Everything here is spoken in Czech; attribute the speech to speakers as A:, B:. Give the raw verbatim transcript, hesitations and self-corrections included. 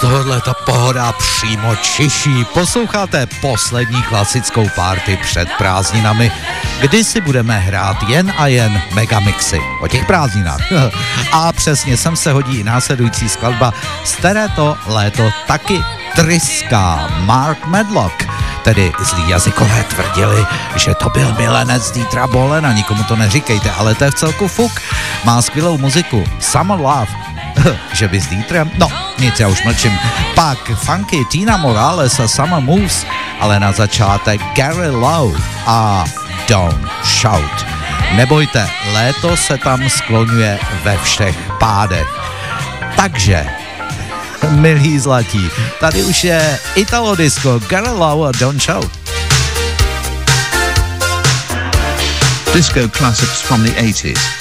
A: Tohle ta pohoda přímo čiší. Posloucháte poslední klasickou party před prázdninami, kdy si budeme hrát jen a jen megamixy o těch prázdninách. A přesně sem se hodí i následující skladba, z které to léto taky tryská. Mark Medlock, tedy zlí jazykové tvrdili, že to byl milenec Dietra Bohlena, nikomu to neříkejte, ale to je v celku fuk. Má skvělou muziku, Summer Love, že by s Dietrem? No, nic, já už mlčím. Pak funky Tina Morales a Summer Moves, ale na začátek Gary Lowe a Don't Shout. Nebojte, léto se tam skloňuje ve všech pádech. Takže, milí zlatí, tady už je Italo Disco, Gary Lowe a Don't Shout.
B: Disco classics from the eighties.